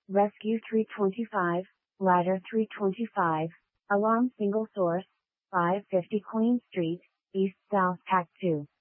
Rescue 325, Ladder 325, Alarm Single Source, 550 Queen Street, East South Pack 2.